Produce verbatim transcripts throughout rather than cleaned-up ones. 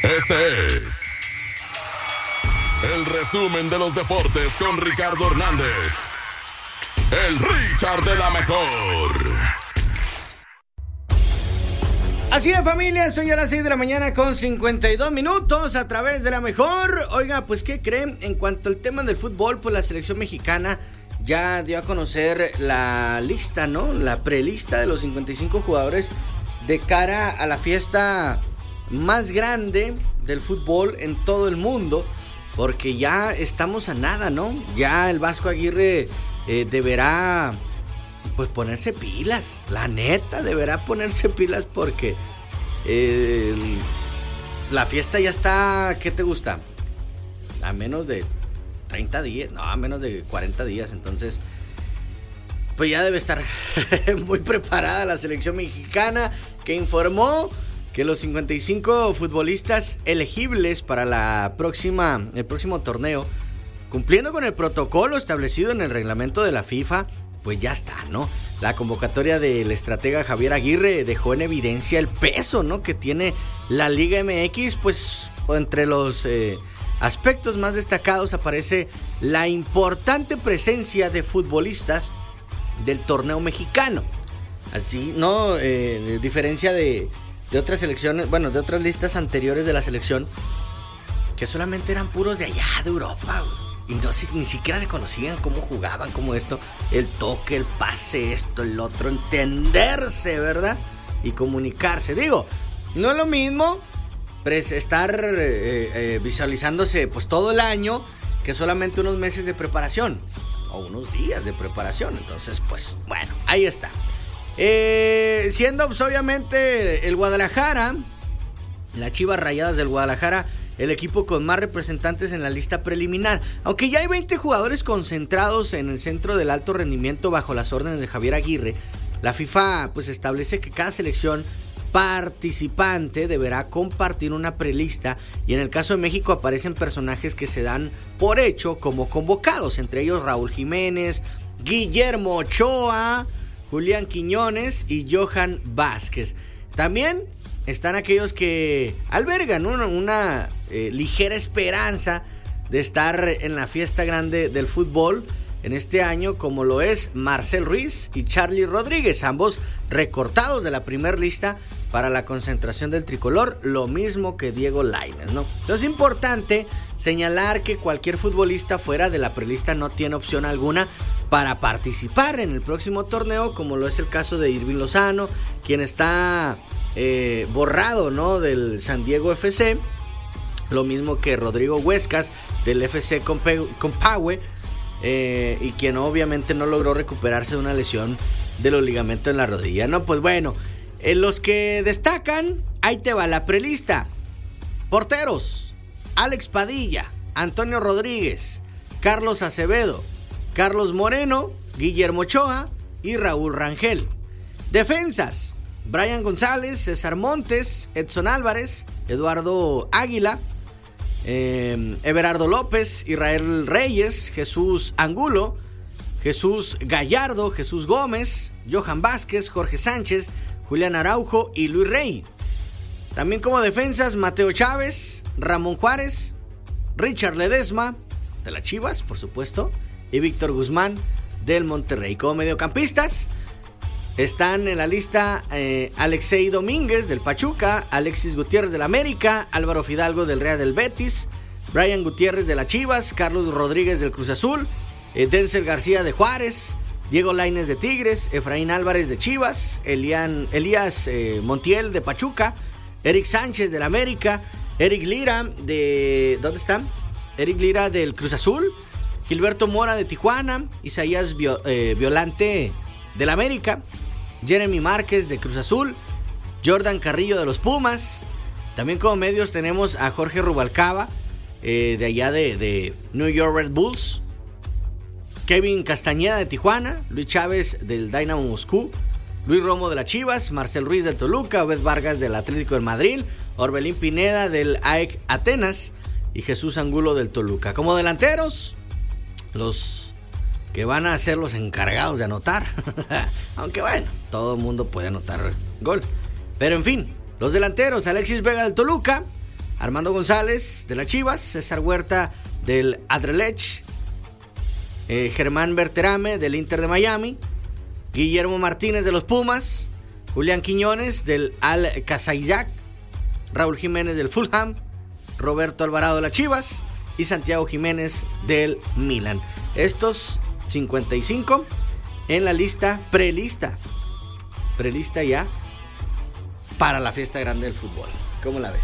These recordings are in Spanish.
Este es el resumen de los deportes con Ricardo Hernández, el Richard de la Mejor. Así es, familia, son ya las seis de la mañana con cincuenta y dos minutos a través de la Mejor. Oiga, pues, ¿qué creen? En cuanto al tema del fútbol, pues la selección mexicana ya dio a conocer la lista, ¿no? La prelista de los cincuenta y cinco jugadores de cara a la fiesta más grande del fútbol en todo el mundo, porque ya estamos a nada, ¿no? Ya el Vasco Aguirre eh, deberá, pues, ponerse pilas, la neta, deberá ponerse pilas porque eh, la fiesta ya está, ¿qué te gusta? A menos de treinta días, no, a menos de cuarenta días, entonces pues ya debe estar muy preparada la selección mexicana, que informó que los cincuenta y cinco futbolistas elegibles para la próxima, el próximo torneo, cumpliendo con el protocolo establecido en el reglamento de la FIFA, pues ya está, ¿no? La convocatoria del estratega Javier Aguirre dejó en evidencia el peso, ¿no?, que tiene la Liga M X, pues entre los eh, aspectos más destacados aparece la importante presencia de futbolistas del torneo mexicano. Así, ¿no? Eh, diferencia de, de otras selecciones, bueno, de otras listas anteriores de la selección, que solamente eran puros de allá, de Europa, güey. Y no, ni siquiera se conocían cómo jugaban, cómo esto, el toque, el pase, esto, el otro, entenderse, ¿verdad? Y comunicarse. Digo, no es lo mismo pues, estar eh, eh, visualizándose pues todo el año que solamente unos meses de preparación o unos días de preparación. Entonces, pues, bueno, ahí está. Eh, siendo pues, obviamente el Guadalajara, las Chivas Rayadas del Guadalajara, el equipo con más representantes en la lista preliminar. Aunque ya hay veinte jugadores concentrados en el centro del alto rendimiento bajo las órdenes de Javier Aguirre, la FIFA pues establece que cada selección participante deberá compartir una prelista, y en el caso de México aparecen personajes que se dan por hecho como convocados, entre ellos Raúl Jiménez, Guillermo Ochoa, Julián Quiñones y Johan Vázquez. También están aquellos que albergan una, una eh, ligera esperanza de estar en la fiesta grande del fútbol en este año, como lo es Marcel Ruiz y Charly Rodríguez, ambos recortados de la primer lista para la concentración del tricolor, lo mismo que Diego Lainez, ¿no? Entonces es importante señalar que cualquier futbolista fuera de la prelista no tiene opción alguna para participar en el próximo torneo, como lo es el caso de Irving Lozano, quien está Eh, borrado, ¿no?, del San Diego F C, lo mismo que Rodrigo Huescas del F C Compahue, eh, y quien obviamente no logró recuperarse de una lesión de los ligamentos en la rodilla, ¿no? Pues bueno, eh, los que destacan, ahí te va la prelista. Porteros: Alex Padilla, Antonio Rodríguez, Carlos Acevedo, Carlos Moreno, Guillermo Ochoa y Raúl Rangel. Defensas: Brian González, César Montes, Edson Álvarez, Eduardo Águila, eh, Everardo López, Israel Reyes, Jesús Angulo, Jesús Gallardo, Jesús Gómez, Johan Vázquez, Jorge Sánchez, Julián Araujo y Luis Rey. También como defensas, Mateo Chávez, Ramón Juárez, Richard Ledesma, de las Chivas, por supuesto, y Víctor Guzmán, del Monterrey. Como mediocampistas están en la lista eh, Alexei Domínguez del Pachuca, Alexis Gutiérrez del América, Álvaro Fidalgo del Real del Betis, Brian Gutiérrez de las Chivas, Carlos Rodríguez del Cruz Azul, eh, Denzel García de Juárez, Diego Lainez de Tigres, Efraín Álvarez de Chivas, Elian, Elías eh, Montiel de Pachuca, Eric Sánchez del América, Eric Lira de... ¿dónde está? Eric Lira del Cruz Azul, Gilberto Mora de Tijuana, Isaías Vio, eh, Violante del América, Jeremy Márquez de Cruz Azul, Jordan Carrillo de los Pumas. También como medios tenemos a Jorge Rubalcaba, eh, de allá de, de New York Red Bulls, Kevin Castañeda de Tijuana, Luis Chávez del Dynamo Moscú, Luis Romo de las Chivas, Marcel Ruiz del Toluca, Obed Vargas del Atlético de Madrid, Orbelín Pineda del A E C Atenas y Jesús Angulo del Toluca. Como delanteros, los que van a ser los encargados de anotar. Aunque bueno, todo el mundo puede anotar gol. Pero en fin, los delanteros: Alexis Vega del Toluca, Armando González de las Chivas, César Huerta del Anderlecht, eh, Germán Berterame del Inter de Miami, Guillermo Martínez de los Pumas, Julián Quiñones del Al-Qasaiyak, Raúl Jiménez del Fulham, Roberto Alvarado de las Chivas y Santiago Jiménez del Milan. Estos cincuenta y cinco en la lista, prelista, prelista ya para la fiesta grande del fútbol. ¿Cómo la ves?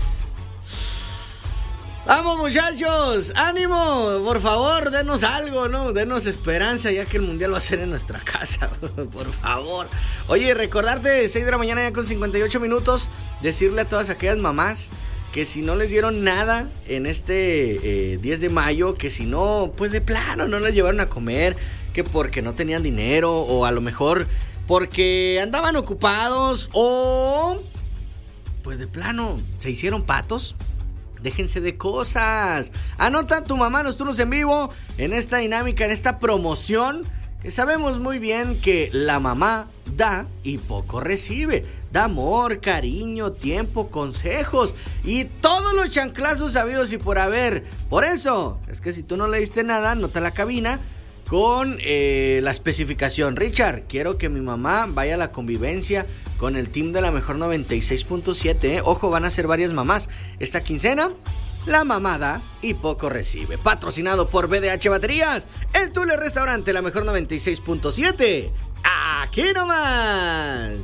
Vamos, muchachos, ánimo, por favor, denos algo, ¿no? Denos esperanza, ya que el mundial va a ser en nuestra casa, por favor. Oye, recordarte, seis de la mañana ya con cincuenta y ocho minutos, decirle a todas aquellas mamás que si no les dieron nada en este eh, diez de mayo, que si no, pues de plano no les llevaron a comer, que porque no tenían dinero, o a lo mejor porque andaban ocupados, o pues de plano se hicieron patos. Déjense de cosas. Anota a tu mamá los turnos en vivo en esta dinámica, en esta promoción, que sabemos muy bien que la mamá da y poco recibe. Da amor, cariño, tiempo, consejos y todos los chanclazos sabidos y por haber. Por eso, es que si tú no le diste nada, anota la cabina con eh, la especificación. Richard, quiero que mi mamá vaya a la convivencia con el team de la mejor noventa y seis punto siete, ¿eh? Ojo, van a ser varias mamás. Esta quincena, la mamá da y poco recibe. Patrocinado por B D H Baterías, el Tule Restaurante, la mejor noventa y seis punto siete. ¡Aquí nomás!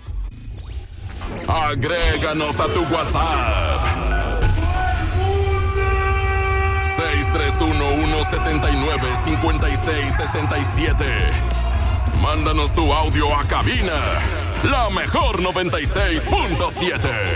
Agréganos a tu WhatsApp. seis tres uno uno siete nueve cinco seis seis siete. Mándanos tu audio a cabina. La mejor noventa y seis punto siete.